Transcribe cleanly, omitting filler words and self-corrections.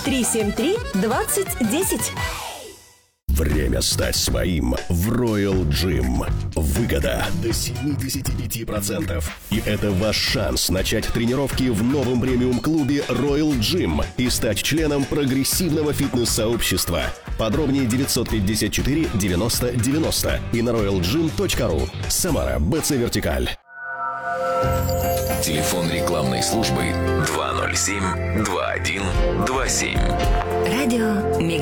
373-2010. Время стать своим в Royal Gym. Выгода до 75%. И это ваш шанс начать тренировки в новом премиум-клубе Royal Gym и стать членом прогрессивного фитнес-сообщества. Подробнее 954 90 90 и на royalgym.ru. Самара, БЦ Вертикаль. Телефон рекламной службы 207 2127. Радио Мега.